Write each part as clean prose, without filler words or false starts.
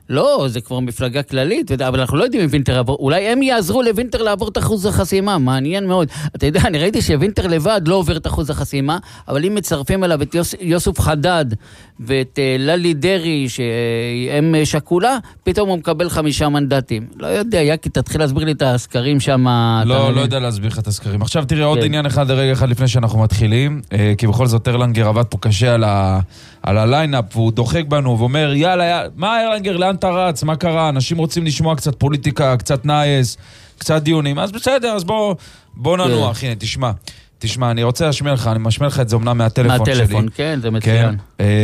לא, זה כבר מפלגה כללית, אבל אנחנו לא יודעים אם וינטר יעבור, אולי הם יעזרו לוינטר לעבור את אחוז החסימה, מעניין מאוד. אתה יודע, אני ראיתי שוינטר לבד לא עובר את אחוז החסימה, אבל אם מצרפים עליו את יוסף חדד ואת ללי דרי, שהם שקולה, פתאום הוא מקבל 5 מנדטים. לא יודע, יקי, תתחיל להסביר לי את הסקרים שם. לא יודע להסביר לך את הסקרים. עכשיו תראה עוד עניין אחד לרגע אחד לפני שאנחנו מתחילים, כי בכל זאת ארלנגר עבד פה קשה על הליינאפ, והוא דוחק בנו ואומר, יאללה, מה ארלנגר, לאן אתה רץ? מה קרה? אנשים רוצים לשמוע קצת פוליטיקה, קצת נייס, קצת דיונים. אז בסדר, אז בוא ננוח. הנה, תשמע, אני רוצה להשמיע לך, אני משמיע לך את זה אומנם מהטלפון שלי. מהטלפון, כן, זה מצוין.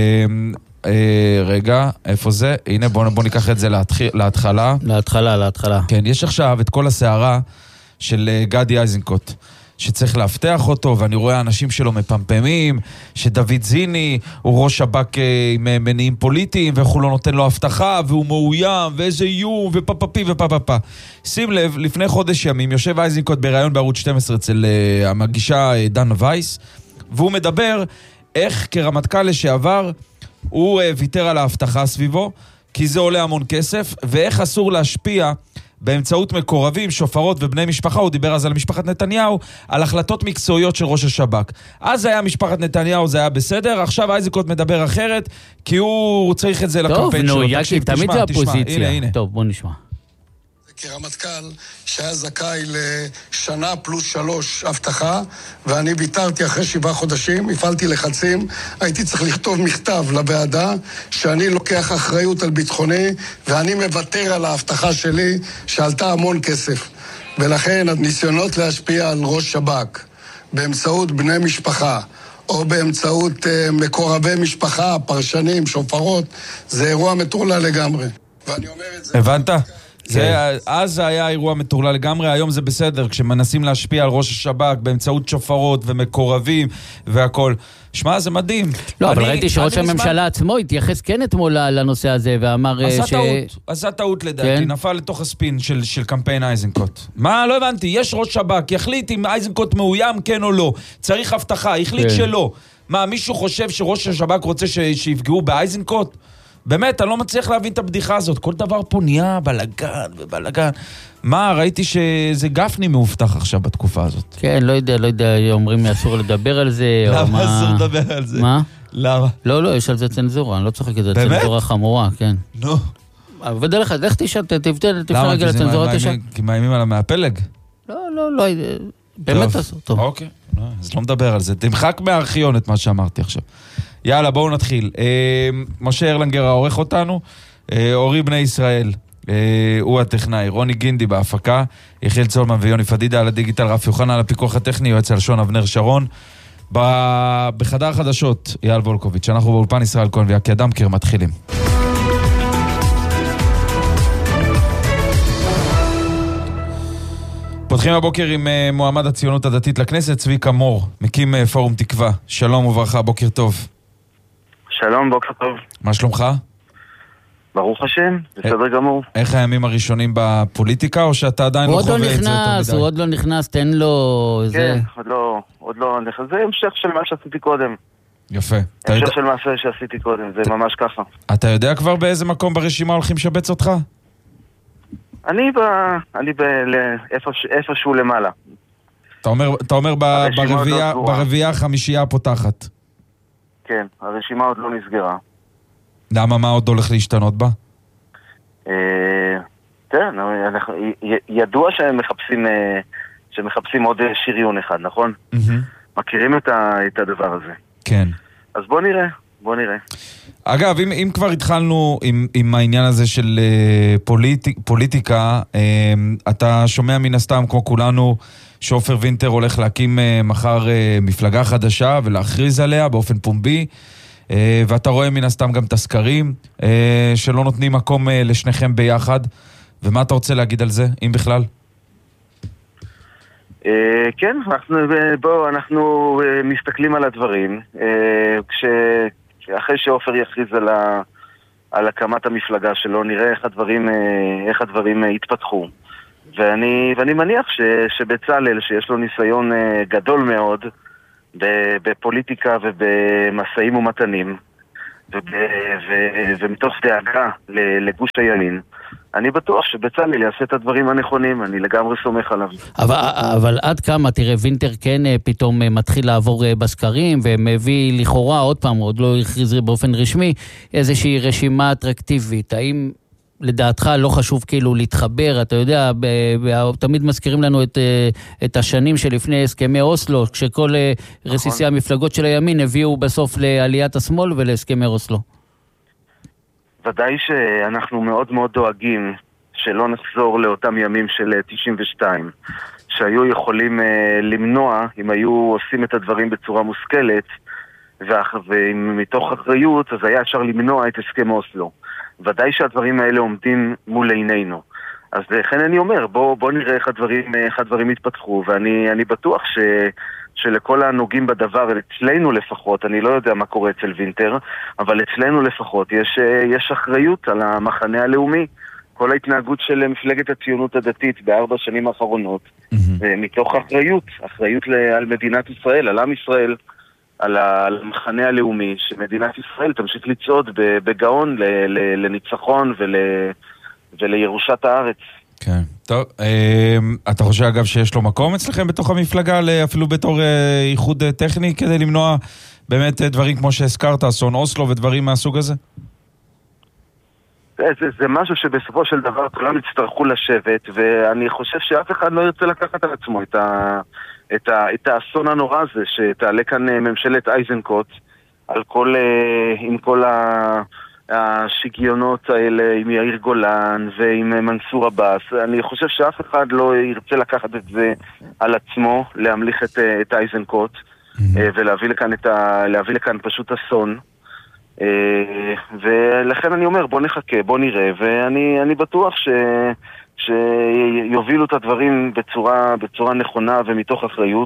רגע, איפה זה? הנה, בוא ניקח את זה להתחלה. להתחלה. כן, יש עכשיו את כל הסערה של גדי איזנקוט, שצריך להפתח אותו, ואני רואה אנשים שלו מפמפמים, שדוד זיני הוא ראש שב"כ עם מניעים פוליטיים, ואיך הוא לא נותן לו הבטחה, והוא מאוים, ואיזה איום, ופפפי ופפפא. שים לב, לפני חודש ימים, יושב איזנקוט בראיון בערוץ 12 אצל המגישה דנה וייס, והוא מדבר איך כרמטכ"ל לשעבר, הוא ויתר על ההבטחה סביבו, כי זה עולה המון כסף, ואיך אסור להשפיע באמצעות מקורבים, שופרות ובני משפחה, הוא דיבר אז על משפחת נתניהו, על החלטות מקצועיות של ראש השב"כ. אז היה משפחת נתניהו, זה היה בסדר, עכשיו איזנקוט מדבר אחרת, כי הוא צריך את זה לקמפיין שלו. טוב, נו, יקי, תמיד זה הפוזיציה. הנה. טוב, בוא נשמע. כרמטכ"ל שהיה זכאי לשנה פלוס 3 הבטחה, ואני ויתרתי אחרי 7 חודשים, הפעלתי לחצים, הייתי צריך לכתוב מכתב לוועדה שאני לוקח אחריות על ביטחוני, ואני מוותר על ההבטחה שלי שעלתה המון כסף. ולכן הניסיונות להשפיע על ראש שב"כ באמצעות בני משפחה או באמצעות מקורבי משפחה, פרשנים, שופרות, זה אירוע מטורלל לגמרי. ואני אומר את זה... הבנת? אז זה היה אירוע מטורלל לגמרי, היום זה בסדר, כשמנסים להשפיע על ראש השב"כ באמצעות שופרות ומקורבים והכל. שמע, זה מדהים. לא, אבל ראיתי שראש הממשלה עצמו התייחס כן אתמול לנושא הזה, ואמר עשה טעות לדעתי, נפל לתוך הספין של קמפיין איזנקוט. מה? לא הבנתי, יש ראש שב"כ, יחליט אם איזנקוט מאוים כן או לא, צריך הבטחה, יחליט שלא. מה, מישהו חושב שראש השב"כ רוצה שיפגעו באיזנקוט? באמת, אני לא מצליח להבין את הבדיחה הזאת. כל דבר פה נהיה בלגן. מה, ראיתי שזה גפני מאובטח עכשיו בתקופה הזאת. כן, לא יודע, אומרים אסור לדבר על זה. למה אסור לדבר על זה? מה? למה? לא, יש על זה צנזורה, אני לא צוחק את זה, צנזורה חמורה, כן. נו. ודרך כלל, איך תפנה רגע לצנזורה תשע? כי מאיימים עליו מהפלג? לא, באמת אסור, טוב. אוקיי, אז לא מדבר על זה. תמחק מהארכיון את מה שאמרתי עכשיו. יאללה, בואו נתחיל. משה ארלנגר העורך אותנו, אורי בני ישראל, הוא הטכנאי, רוני גינדי בהפקה, יחיאל צולמן ויוני פדידה על הדיגיטל, רף יוחנה על הפיקוח הטכני, יועץ הלשון אבנר שרון. בחדר החדשות, אייל וולקוביץ', אנחנו באולפן ישראל כהן ויקי אדמקר מתחילים. פותחים הבוקר עם מועמד הציונות הדתית לכנסת, צביקה מור, מקים פורום תקווה. שלום וברכה, בוקר טוב. שלום, בוקר טוב. מה שלומך? ברוך השם, בסדר גמור. איך הימים הראשונים בפוליטיקה, או שאתה עדיין לא חווה את זה יותר מדי? הוא עוד לא נכנס, תן לו... כן, עוד לא נכנס. זה המשך של מה שעשיתי קודם. יפה. המשך של מה שעשיתי קודם, זה ממש ככה. אתה יודע כבר באיזה מקום ברשימה הולכים לשבץ אותך? אני איפשהו למעלה. אתה אומר ברביעייה החמישייה הפותחת. כן, הרשימה עוד לא נסגרה. למה, מה עוד הולך להשתנות בה? כן, ידוע שמחפשים עוד שריון אחד, נכון? מכירים את הדבר הזה. כן. אז בוא נראה. אגב, אם כבר התחלנו עם העניין הזה של פוליטיקה, אתה שומע מן הסתם, כמו כולנו, שעופר וינטר הולך להקים מחר מפלגה חדשה ולהכריז עליה באופן פומבי, ואתה רואה מן הסתם גם את הסקרים שלא נותנים מקום לשניכם ביחד. ומה אתה רוצה להגיד על זה, אם בכלל? כן, אנחנו מסתכלים על הדברים. אחרי שעופר יכריז על הקמת המפלגה שלו, נראה איך הדברים יתפתחו. ואני מניח שבצלאל, שיש לו ניסיון גדול מאוד בפוליטיקה ובמשאים ומתנים, ומתוך דאגה לגוש הימין, אני בטוח שבצלאל יעשה את הדברים הנכונים, אני לגמרי סומך עליו. אבל עד כמה, תראה, וינטר כן פתאום מתחיל לעבור בסקרים, ומביא לכאורה, עוד פעם, עוד לא הכריז באופן רשמי, איזושהי רשימה אטרקטיבית. האם לדעתך לא חשוב כאילו להתחבר? אתה יודע, תמיד מזכירים לנו את השנים שלפני הסכמי אוסלו, כשכל רסיסי המפלגות של הימין הביאו בסוף לעליית השמאל ולהסכמי אוסלו. ודאי שאנחנו מאוד מאוד דואגים שלא נחזור לאותם ימים של 92, שהיו יכולים למנוע אם היו עושים את הדברים בצורה מושכלת, ומתוך אחריות אז היה אפשר למנוע את הסכם אוסלו. ודאי שהדברים האלה עומדים מול עינינו. אז לכן אני אומר, בוא נראה איך הדברים התפתחו, ואני בטוח שלכל הנוגעים בדבר, אצלנו לפחות, אני לא יודע מה קורה אצל וינטר, אבל אצלנו לפחות יש אחריות על המחנה הלאומי. כל ההתנהגות של מפלגת הציונות הדתית ב4 שנים האחרונות, מתוך אחריות על מדינת ישראל, על עם ישראל, על המחנה הלאומי, שמדינת ישראל תמשיך לצעוד בגאון לניצחון ולירושת הארץ. כן, טוב. אתה חושב אגב שיש לו מקום אצלכם בתוך המפלגה, אפילו בתור איחוד טכני, כדי למנוע באמת דברים כמו שהזכרת, אסון אוסלו ודברים מהסוג הזה? זה משהו שבסופו של דבר כולם יצטרכו לשבת, ואני חושב שאף אחד לא ירצה לקחת על עצמו את האסון הנורא הזה, שתעלה כאן ממשלת אייזנקוט, עם כל השיגיונות האלה, עם יאיר גולן ועם מנסור עבאס. אני חושב שאף אחד לא ירצה לקחת את זה על עצמו, להמליך את אייזנקוט, ולהביא לכאן פשוט אסון. ולכן אני אומר, בוא נחכה, בוא נראה, ואני בטוח שיובילו את הדברים בצורה נכונה ומתוך אחריות,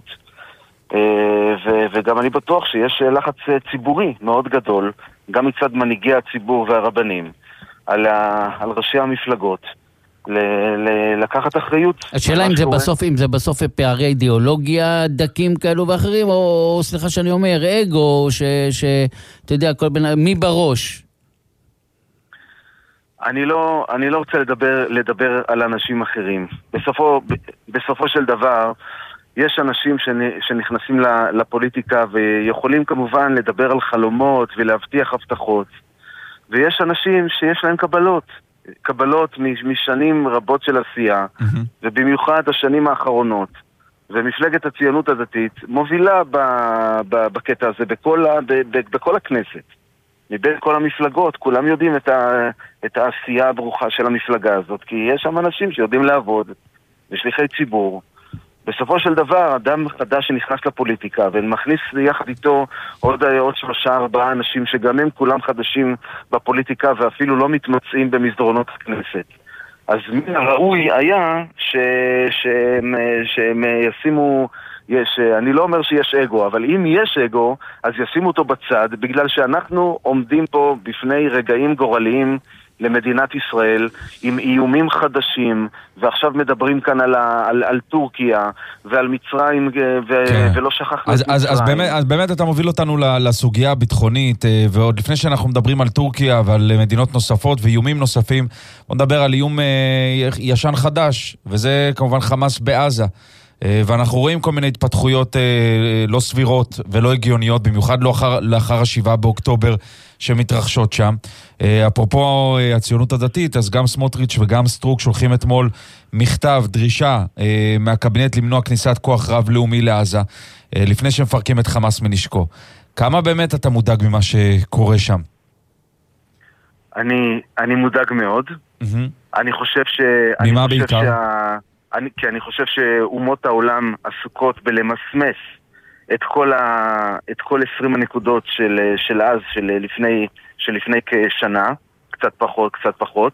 וגם אני בטוח שיש לחץ ציבורי מאוד גדול, גם מצד מנהיגי הציבור והרבנים, על ראשי המפלגות, לקחת אחריות. השאלה אם זה בסוף פערי אידיאולוגיה דקים כאלו ואחרים, או סליחה שאני אומר, אגו, שאתה יודע, מי בראש? אני לא רוצה לדבר על אנשים אחרים. בסופו של דבר, יש אנשים שנכנסים לפוליטיקה ויכולים כמובן לדבר על חלומות ולהבטיח הבטחות. ויש אנשים שיש להם קבלות משנים רבות של עשייה, ובמיוחד השנים האחרונות. ומפלגת הציונות הדתית מובילה בקטע הזה בכל הכנסת. מבין כל המפלגות, כולם יודעים את העשייה הברוכה של המפלגה הזאת, כי יש שם אנשים שיודעים לעבוד, ושליחי ציבור. בסופו של דבר, אדם חדש שנכנס לפוליטיקה, ומכניס יחד איתו עוד 3-4 אנשים, שגם הם כולם חדשים בפוליטיקה, ואפילו לא מתמצאים במסדרונות הכנסת. אז מן הראוי היה שהם ישימו, אני לא אומר שיש אגו, אבל אם יש אגו, אז ישימו אותו בצד, בגלל שאנחנו עומדים פה בפני רגעים גורליים למדינת ישראל, עם איומים חדשים, ועכשיו מדברים כאן על טורקיה, ועל מצרים, ולא שכחנו את מצרים. אז באמת אתה מוביל אותנו לסוגיה הביטחונית, ועוד לפני שאנחנו מדברים על טורקיה, ועל מדינות נוספות, ואיומים נוספים, בוא נדבר על איום ישן חדש, וזה כמובן חמאס בעזה. ואנחנו רואים כל מיני התפתחויות לא סבירות ולא הגיוניות, במיוחד לאחר 7 באוקטובר שמתרחשות שם. אפרופו הציונות הדתית, אז גם סמוטריץ' וגם סטרוק שולחים אתמול מכתב, דרישה מהקבינט למנוע כניסת כוח רב לאומי לעזה, לפני שמפרקים את חמאס מנשקו. כמה באמת אתה מודאג ממה שקורה שם? אני מודאג מאוד. אני חושב ממה בעיקר? כי אני חושב שאומות העולם עסוקות בלמסמס את כל 20 הנקודות של אז, שלפני כשנה, קצת פחות,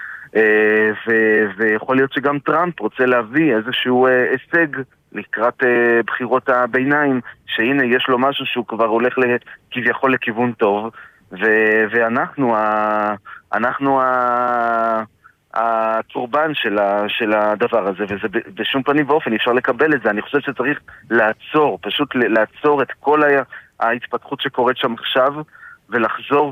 ויכול להיות שגם טראמפ רוצה להביא איזשהו הישג לקראת בחירות הביניים, שהנה יש לו משהו שהוא כבר הולך כביכול לכיוון טוב, ואנחנו הקורבן של הדבר הזה, וזה בשום פנים ואופן, אפשר לקבל את זה. אני חושב שצריך פשוט לעצור את כל ההתפתחות שקורית שם עכשיו, ולחזור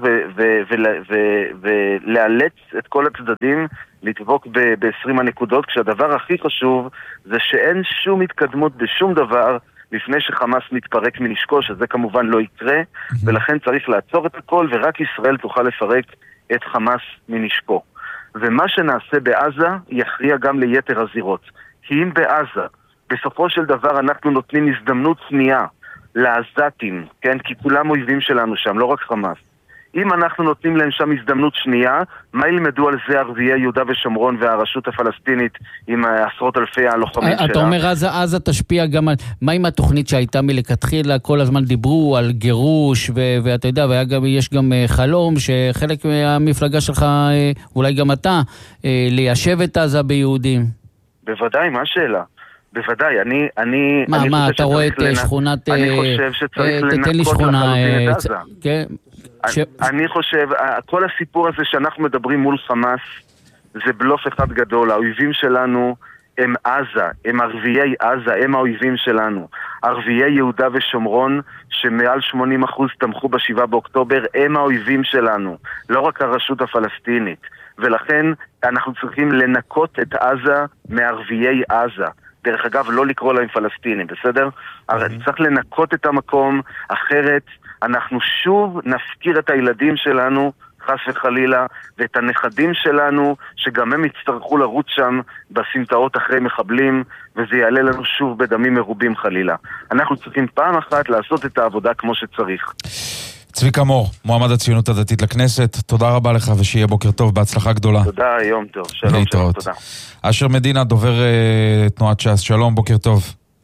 ולאלץ את כל הצדדים לדבוק ב-20 הנקודות, כשהדבר הכי חשוב זה שאין שום התקדמות בשום דבר לפני שחמאס מתפרק מנשקו, שזה כמובן לא יקרה, ולכן צריך לעצור את הכל, ורק ישראל תוכל לפרק את חמאס מנשקו. ומה שנעשה בעזה יכריע גם ליתר הזירות. כי אם בעזה, בסופו של דבר אנחנו נותנים הזדמנות שנייה לעזתים, כן? כי כולם אויבים שלנו שם, לא רק חמאס. אם אנחנו נותנים להם שם הזדמנות שנייה, מה ילמדו על זה ערביי יהודה ושומרון והרשות הפלסטינית עם עשרות אלפי הלוחמים שלה? אתה אומר, עזה תשפיע גם על... מה עם התוכנית שהייתה מלכתחילה? כל הזמן דיברו על גירוש, ואתה יודע, יש גם חלום שחלק מהמפלגה שלך, אולי גם אתה, ליישב את עזה ביהודים. בוודאי, מה השאלה? בוודאי, אני מה, אתה רואה את שכונת... אני חושב שצריך לנקות לחלוטין את עזה. כן. אני חושב, כל הסיפור הזה שאנחנו מדברים מול חמאס זה בלוף אחד גדול. האויבים שלנו הם עזה, הם ערביי עזה, הם האויבים שלנו. ערביי יהודה ושומרון שמעל 80% תמכו ב7 באוקטובר, הם האויבים שלנו, לא רק הרשות הפלסטינית. ולכן אנחנו צריכים לנקות את עזה מערביי עזה. דרך אגב, לא לקרוא להם פלסטינים, בסדר? צריך לנקות את המקום, אחרת אנחנו שוב נפקיר את הילדים שלנו, חס וחלילה, ואת הנכדים שלנו, שגם הם יצטרכו לרוץ שם בסמטאות אחרי מחבלים, וזה יעלה לנו שוב בדמים מרובים חלילה. אנחנו צריכים פעם אחת לעשות את העבודה כמו שצריך. צביקה מור, מועמד הציונות הדתית לכנסת, תודה רבה לך ושיהיה בוקר טוב, בהצלחה גדולה. תודה, יום טוב, שלום, שלום, תודה. אשר מדינה, דובר תנועת ש"ס, שלום, בוקר טוב.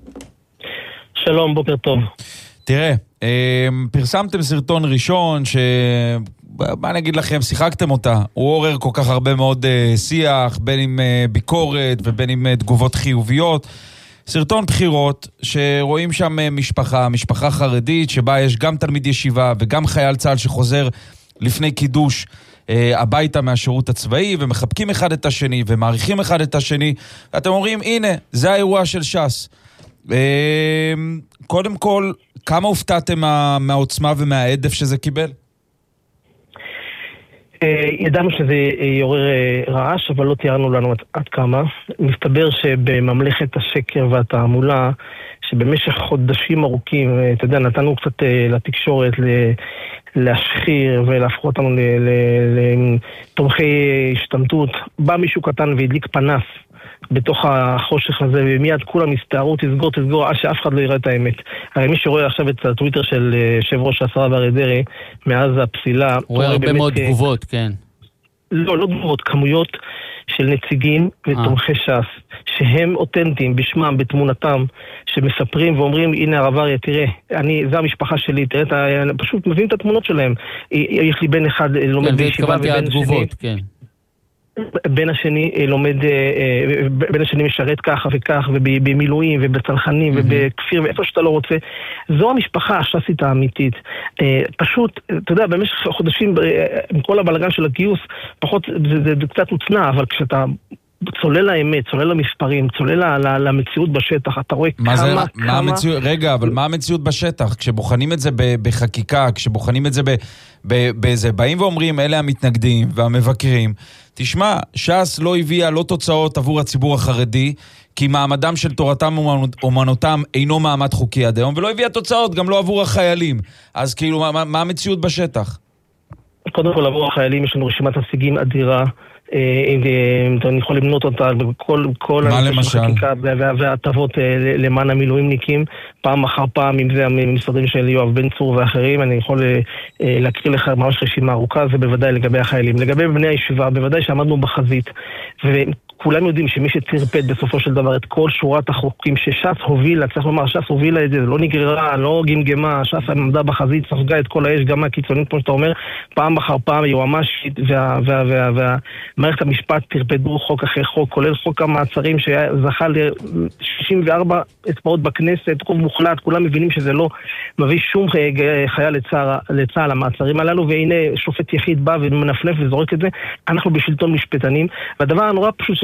שלום, בוקר טוב. תראה, פרסמתם סרטון ראשון מה נגיד לכם, שיחקתם אותה, הוא עורר כל כך הרבה מאוד שיח, בין עם ביקורת ובין עם תגובות חיוביות. סרטון בחירות שרואים שם משפחה חרדית שבה יש גם תלמיד ישיבה וגם חייל צה"ל שחוזר לפני קידוש הביתה מהשירות הצבאי, ומחבקים אחד את השני ומעריכים אחד את השני, ואתם אומרים הנה זה האירוע של ש"ס. קודם כל, כמה הופתעתם מהעוצמה ומהעדף שזה קיבל? ידענו שזה יעורר רעש, אבל לא תיארנו לנו עד כמה. מסתבר שבממלכת השקר והתעמולה, שבמשך חודשים ארוכים, אתה יודע, נתנו קצת לתקשורת להשחיר ולהפוך אותנו לתומכי השתמטות, בא מישהו קטן והדליק פנס בתוך החושך הזה, ומיד כולם הסתערו, תסגור, עד שאף אחד לא יראה את האמת. הרי מי שרואה עכשיו את הטוויטר של יושב ראש השרה אריה דרעי, מאז הפסילה... הוא רואה הרבה מאוד תגובות, כן. לא תגובות, כמויות של נציגים ותומכי ש"ס, שהם אותנטיים בשמם, בתמונתם, שמספרים ואומרים, הנה הרב אריה, תראה, זה המשפחה שלי, תראה, פשוט מביאים את התמונות שלהם. יש לי בן אחד לומד בישיבה, ובן שני... כן. בין השני משרת ככה וכך, ובמילואים ובצנחנים ובכפיר ואיפה שאתה לא רוצה. זו המשפחה הש"סית האמיתית. פשוט, אתה יודע, במשך חודשים עם כל הבלגן של הגיוס, פחות, זה קצת הוצנע, אבל כשאתה צולל לאמת, צולל למספרים, צולל למציאות בשטח, אתה רואה כמה... רגע, אבל מה המציאות בשטח? כשבוחנים את זה בחקיקה, כשבוחנים את זה באיזה, באים ואומרים, אלה המתנגדים והמבקרים, תשמע, ש"ס לא הביאה לא תוצאות עבור הציבור החרדי, כי מעמדם של תורתם אומנותם אינו מעמד חוקי עד היום, ולא הביאה תוצאות גם לא עבור החיילים. אז כאילו, מה המציאות בשטח? קודם כל, עבור החיילים יש לנו רשימת הישגים אדירה, אני יכול למנות אותה בכל החקיקה וההטבות למען המילואימניקים, פעם אחר פעם, אם זה המשרדים של יואב בן צור ואחרים, אני יכול להקריא לך ממש רשימה ארוכה, זה בוודאי לגבי החיילים. לגבי בני הישיבה, בוודאי שעמדנו בחזית, וכולם יודעים שמי שצרפת בסופו של דבר את כל שורת החוקים שש"ס הובילה, צריך לומר, ש"ס הובילה את זה, לא נגררה, לא גמגמה, ש"ס עמדה בחזית, ספגה את כל האש, גם מהקיצונית, כמו שאתה אומר, פעם אחר פעם, יועמ"שית מערכת המשפט תרפדו חוק אחרי חוק, כולל חוק המעצרים שזכה ל-64 אצבעות בכנסת, רוב מוחלט, כולם מבינים שזה לא מביא שום חייל לצה"ל המעצרים הללו, והנה שופט יחיד בא ומנפנף וזורק את זה. אנחנו בשלטון משפטנים, והדבר הנורא פשוט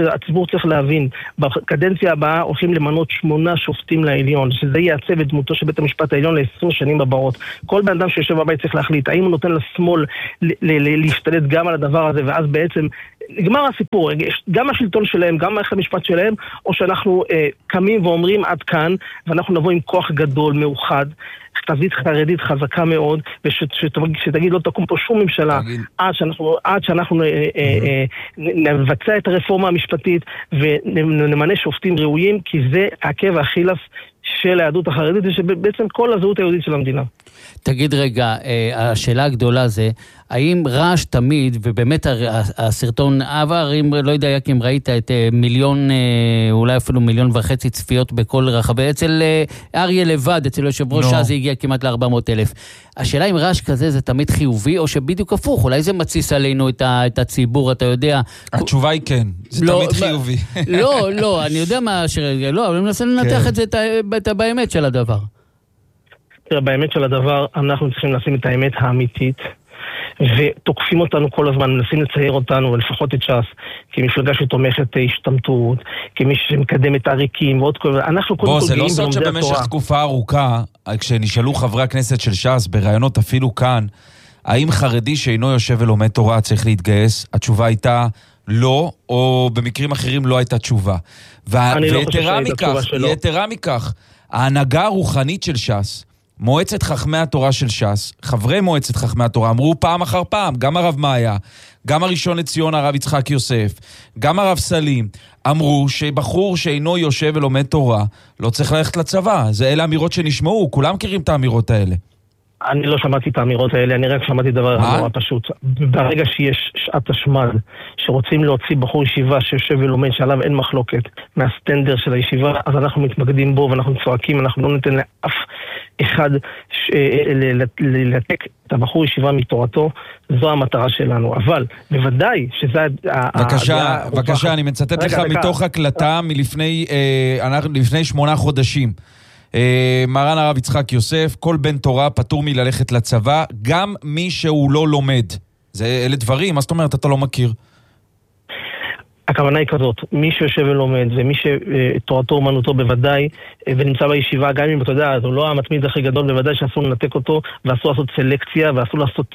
הציבור צריך להבין, בקדנציה הבאה הולכים למנות 8 שופטים לעליון, שזה יעצב את דמותו של בית המשפט העליון ל-20 שנים הבאות. כל בן אדם שיושב בבית צריך להחליט, האם הוא נותן לשמאל להשתלט גם על הדבר הזה, ואז בעצם נגמר הסיפור, גם השלטון שלהם, גם מערכת המשפט שלהם, או שאנחנו קמים ואומרים עד כאן, ואנחנו נבוא עם כוח גדול, מאוחד, תזית חרדית חזקה מאוד, ושתגיד לא תקום פה שום ממשלה, עד שאנחנו נבצע את הרפורמה המשפטית, ונמנה שופטים ראויים, כי זה עקב האכילס של היהדות החרדית, ושבעצם כל הזהות היהודית של המדינה. תגיד רגע, השאלה הגדולה זה, האם רעש תמיד, ובאמת הסרטון עבר, אם לא יודע אם ראית את מיליון, אולי אפילו 1.5 מיליון צפיות בכל רחבי, אצל אריה לבד, אצל יושב ראש זה הגיע כמעט ל-400,000. השאלה אם רעש כזה זה תמיד חיובי, או שבדיוק הפוך, אולי זה מציס עלינו את הציבור, אתה יודע. התשובה היא כן, זה תמיד חיובי. לא, אני יודע מה, לא, אבל אני מנסה לנתח את זה באמת של הדבר. באמת של הדבר, אנחנו צריכים לשים את האמת האמיתית, ותוקפים אותנו כל הזמן, מנסים לצייר אותנו, לפחות את ש"ס, כמפלגה שתומכת השתמטות, כמי שמקדם את העריקים, ועוד כל... אנחנו קודם כל זה לא סוד שבמשך תקופה ארוכה, כשנשאלו חברי הכנסת של ש"ס, ברעיונות אפילו כאן, האם חרדי שאינו יושב ולומד תורה צריך להתגייס? התשובה הייתה לא, או במקרים אחרים לא הייתה תשובה. ויתרה מכך, ההנהגה הרוחנית של ש"ס, מועצת חכמי התורה של ש"ס, חברי מועצת חכמי התורה, אמרו פעם אחר פעם, גם הרב מאיה, גם הראשון לציון הרב יצחק יוסף, גם הרב סלים, אמרו שבחור שאינו יושב ולומד תורה, לא צריך ללכת לצבא. אלה אמירות שנשמעו, כולם מכירים את האמירות האלה. אני לא שמעתי את האמירות האלה, אני רק שמעתי דבר נורא פשוט. ברגע שיש שעת השמד, שרוצים להוציא בחור ישיבה שיושב ולומד, שעליו אין מחלוקת, מהסטנדר של הישיבה, אז אנחנו מתמקדים בו ואנחנו צועקים, אנחנו לא ניתן לאף אחד ללתק את הבחור ישיבה מתורתו, זו המטרה שלנו. אבל בוודאי שזה... בבקשה, אני מצטט לך מתוך הקלטה לפני 8 חודשים. מרן הרב יצחק יוסף, כל בן תורה פטור מללכת לצבא, גם מי שהוא לא לומד. אלה דברים, מה זאת אומרת אתה לא מכיר? הכוונה היא כזאת, מי שיושב ולומד, ומי שתורתו אומנותו בוודאי, ונמצא בישיבה, גם אם אתה יודע, זה לא המתמיד הכי גדול, בוודאי שאסור לנתק אותו, ואסור לעשות סלקציה, ואסור לעשות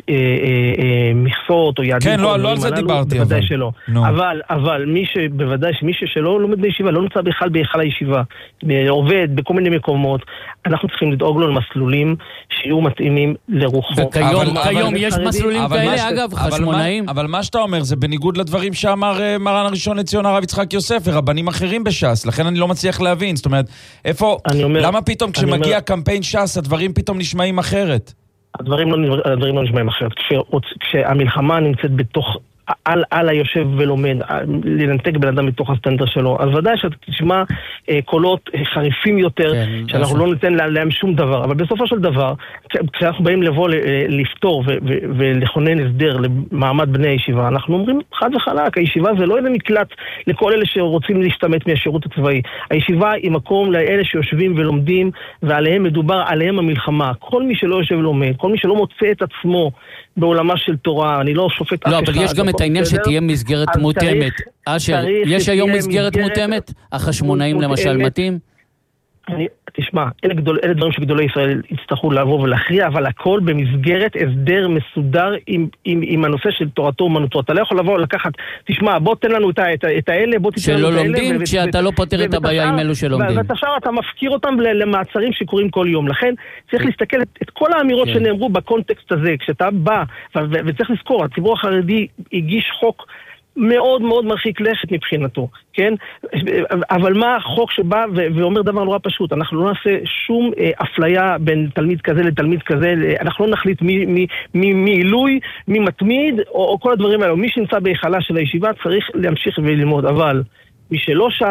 מכסות או יעדים. כן, לא על זה דיברתי, בוודאי שלא. אבל בוודאי שמי שלא לומד בישיבה, לא נמצא בכלל בהיכל הישיבה, עובד בכל מיני מקומות, אנחנו צריכים לדאוג לו למסלולים שיהיו מתאימים לרוחו. וכיום יש מסלולים כאלה, אגב, חשמונאים. אבל מה שאתה אומר, זה בניגוד לדברים שאמר מרן הראשון לציון הרב יצחק יוסף ורבנים אחרים בש"ס, לכן אני לא מצליח להבין, זאת אומרת, למה פתאום כשמגיע קמפיין ש"ס הדברים פתאום נשמעים אחרת? הדברים לא נשמעים אחרת. כשהמלחמה נמצאת בתוך על היושב ולומד, לנתק בן אדם מתוך הסטנדר שלו, אז ודאי שאתה תשמע קולות חריפים יותר, שאנחנו לא ניתן להם שום דבר, אבל בסופו של דבר, כשאנחנו באים לבוא לפתור ולכונן הסדר למעמד בני הישיבה, אנחנו אומרים חד וחלק, הישיבה זה לא איזה מקלט לכל אלה שרוצים להשתמט מהשירות הצבאי. הישיבה היא מקום לאלה שיושבים ולומדים, ועליהם מדובר, עליהם המלחמה. כל מי שלא יושב ולומד, כל מי שלא מוצא את עצמו בעולמה של תורה, אני לא שופט אף אחד. לא, אבל יש גם את העניין שתהיה מסגרת מותאמת. אשר, יש היום מסגרת מותאמת? החשמונאים למשל מתאים? תשמע, אלה דברים שגדולי ישראל יצטרכו לעבור ולהכריע, אבל הכל במסגרת הסדר מסודר עם הנושא של תורתו אומנותו. אתה לא יכול לבוא לקחת, תשמע, בוא תן לנו את האלה, בוא תתן לנו את האלה. שלא לומדים, כשאתה לא פותר את הבעיה עם אלו שלומדים. ואתה מפקיר אותם למעצרים שקורים כל יום. לכן צריך להסתכל את כל האמירות שנאמרו בקונטקסט הזה, כשאתה בא, וצריך לזכור, הציבור החרדי הגיש חוק מאוד מאוד מרחיק לכת מבחינתו, כן? אבל מה החוק שבא ואומר דבר נורא פשוט, אנחנו לא נעשה שום אפליה בין תלמיד כזה לתלמיד כזה, אנחנו לא נחליט מי עילוי, מי מתמיד, או כל הדברים האלה. מי שנמצא בהיכלה של הישיבה צריך להמשיך וללמוד, אבל מי שלא שם,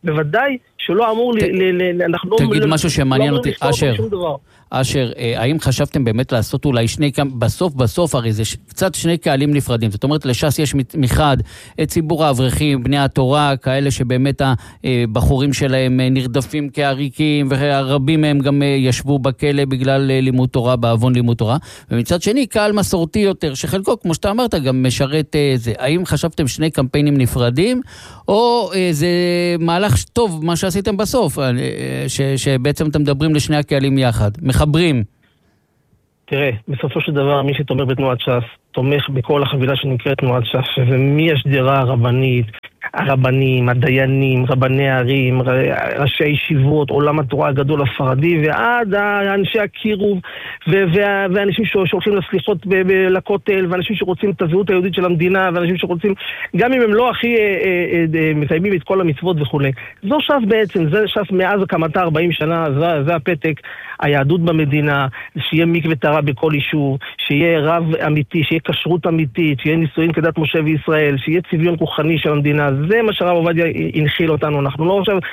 בוודאי שלא אמור תגיד משהו שמעניין אותי, אשר, האם חשבתם באמת לעשות אולי בסוף הרי זה קצת שני קהלים נפרדים, זאת אומרת לש"ס יש מחד את ציבור האברכים, בני התורה, כאלה שבאמת הבחורים שלהם נרדפים כעריקים, ורבים מהם גם ישבו בכלא בגלל לימוד תורה, בעוון לימוד תורה, ומצד שני קהל מסורתי יותר, שחלקו כמו שאתה אמרת גם משרת זה. האם חשבתם שני קמפיינים נפרדים, או זה מהלך טוב מה שעשיתם בסוף, שבעצם אתם מדברים לשני הקהלים יחד, מחברים? תראה, בסופו של דבר מי שתומך בתנועת ש"ס תומך בכל החבילה שנקראת תנועת ש"ס, ומי השדרה הרבנית, הרבנים, הדיינים, רבני הערים, ראשי הישיבות, עולם התורה הגדול הספרדי, ועד אנשי הקירוב, ואנשים שהולכים לסליחות לכותל, ואנשים שרוצים את הזהות היהודית של המדינה, ואנשים שרוצים, גם אם הם לא הכי מקיימים את כל המצוות וכו'. זו ש"ס בעצם, זה ש"ס מאז הקמתה 40 שנה, זה הפתק, היהדות במדינה, שיהיה מקווה טהרה בכל יישוב, שיהיה רב אמיתי, שיהיה כשרות אמיתית, שיהיה נישואין כדת משה וישראל, שיהיה צביון רוחני של המדינה. זה מה שהרב עובדיה הנחיל אותנו. אנחנו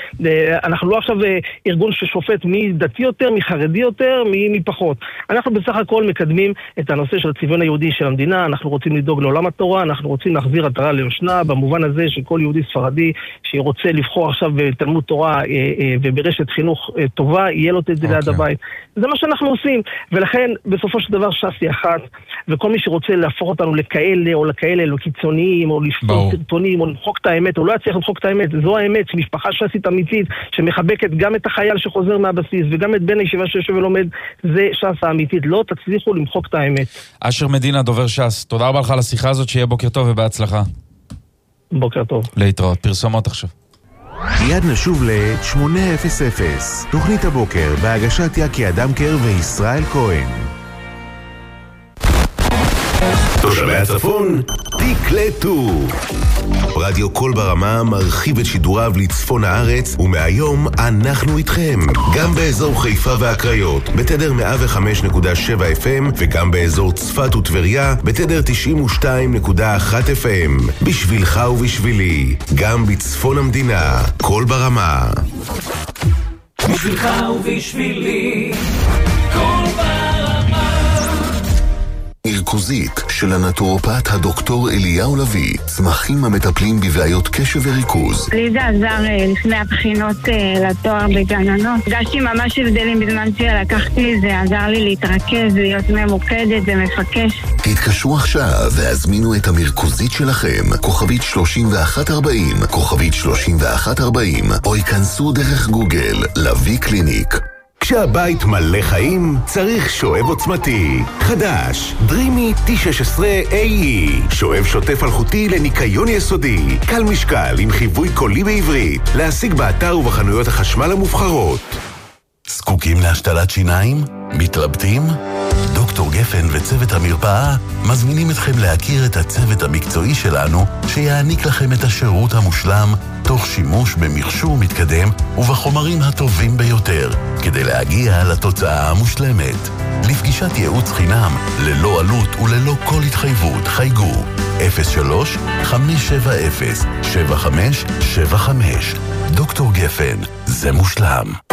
לא עכשיו ארגון ששופט מי דתי יותר, מי חרדי יותר, מי פחות. אנחנו בסך הכל מקדמים את הנושא של הצביון היהודי של המדינה, אנחנו רוצים לדאוג לעולם התורה, אנחנו רוצים להחזיר עטרה ליושנה, במובן הזה שכל יהודי ספרדי שרוצה לבחור עכשיו בתלמוד תורה וברשת חינוך טובה, יהיה לו את זה ליד הבית. זה מה שאנחנו עושים, ולכן בסופו של דבר ש"ס היא אחת, וכל מי שרוצה להפוך אותנו לכאלה או לכאלה, לא קיצוניים, או לפתור סרטונים, או למחוק את האמת, או לא יצליח למחוק את האמת. זו האמת, משפחה ש"סית אמיתית, שמחבקת גם את החייל שחוזר מהבסיס, וגם את בן הישיבה שיושב ולומד, זה ש"ס האמיתית. לא תצליחו למחוק את האמת. אשר מדינה, דובר ש"ס, תודה רבה לך על השיחה הזאת, שיהיה בוקר טוב ובהצלחה. בוקר טוב. להתראות, פרסומות עכשיו. מיד נשוב ל-800, תוכנית הבוקר בהגשת יקי אדמקר וישראל כהן. תושבי הצפון, תקלטו. רדיו קול ברמה מרחיב את שידוריו לצפון הארץ, ומהיום אנחנו איתכם. גם באזור חיפה והקריות, בתדר 105.7 FM, וגם באזור צפת וטבריה, בתדר 92.1 FM. בשבילך ובשבילי, גם בצפון המדינה, קול ברמה. בשבילך ובשבילי, קול ברמה. מרכוזית של הנטורופט הדוקטור אליהו לוי, צמחים המטפלים בבעיות קשב וריכוז. לי זה עזר לפני הבחינות לתואר בגננות. הרגשתי ממש הבדלים בזמן שלקחתי, זה עזר לי להתרכז, להיות ממוקדת ומפקש. תתקשרו עכשיו והזמינו את המרכוזית שלכם, כוכבית 3140, כוכבית 3140, או ייכנסו דרך גוגל, לוי קליניק. כשהבית מלא חיים, צריך שואב עוצמתי. חדש, דרימי T16AE. שואב שוטף אלחוטי לניקיון יסודי. קל משקל עם חיווי קולי בעברית. להשיג באתר ובחנויות החשמל המובחרות. זקוקים להשתלת שיניים? מתלבטים? דוקטור גפן וצוות המרפאה מזמינים אתכם להכיר את הצוות המקצועי שלנו שיעניק לכם את השירות המושלם תוך שימוש במכשור מתקדם ובחומרים הטובים ביותר כדי להגיע לתוצאה המושלמת. לפגישת ייעוץ חינם ללא עלות וללא כל התחייבות חייגו 03-570-7575. דוקטור גפן, זה מושלם.